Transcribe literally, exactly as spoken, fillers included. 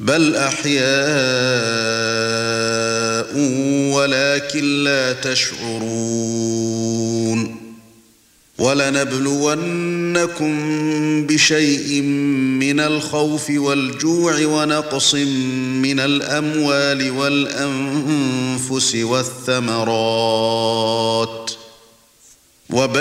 بل أحياء ولكن لا تشعرون ولنبلونكم بشيء من الخوف والجوع ونقص من الأموال والأنفس والثمرات